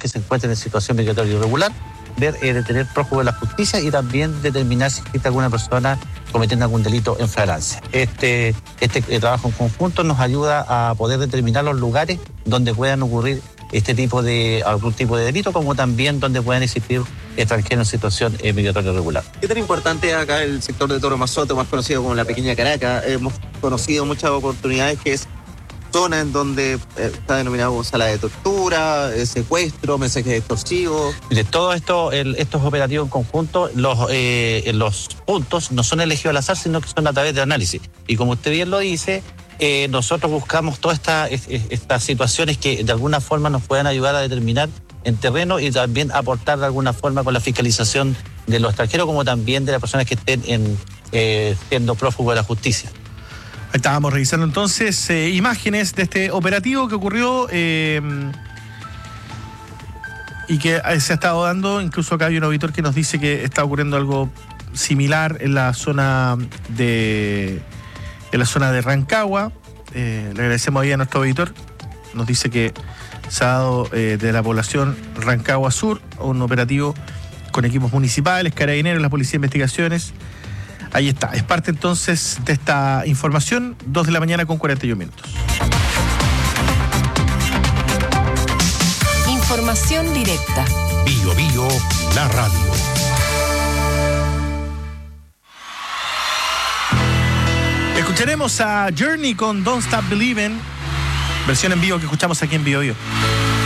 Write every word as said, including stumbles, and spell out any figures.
que se encuentren en situación migratoria irregular, ver, eh, detener prófugos de la justicia y también determinar si existe alguna persona cometiendo algún delito en flagrancia. Este, este eh, trabajo en conjunto nos ayuda a poder determinar los lugares donde puedan ocurrir este tipo de, algún tipo de delito, como también donde puedan existir extranjeros en situación eh, migratoria irregular. ¿Qué tan importante es acá el sector de Toro Mazote, más conocido como la Pequeña Caracas? Hemos conocido muchas oportunidades que es zona en donde eh, está denominado como sala de tortura, eh, secuestro, mensajes extorsivos. De todo esto, el, estos operativos en conjunto, los, eh, los puntos no son elegidos al azar, sino que son a través de análisis. Y como usted bien lo dice, eh, nosotros buscamos todas esta, estas situaciones que de alguna forma nos puedan ayudar a determinar en terreno y también aportar de alguna forma con la fiscalización de los extranjeros, como también de las personas que estén en, eh, siendo prófugos de la justicia. Estábamos revisando entonces eh, imágenes de este operativo que ocurrió eh, y que se ha estado dando. Incluso acá hay un auditor que nos dice que está ocurriendo algo similar en la zona de en la zona de Rancagua. Eh, le agradecemos ahí a nuestro auditor. Nos dice que se ha dado eh, de la población Rancagua Sur un operativo con equipos municipales, carabineros, la Policía de Investigaciones. Ahí está, es parte entonces de esta información, dos de la mañana con cuarenta y un minutos. Información directa. Bio Bio, la radio. Escucharemos a Journey con Don't Stop Believing, versión en vivo que escuchamos aquí en Bio Bio.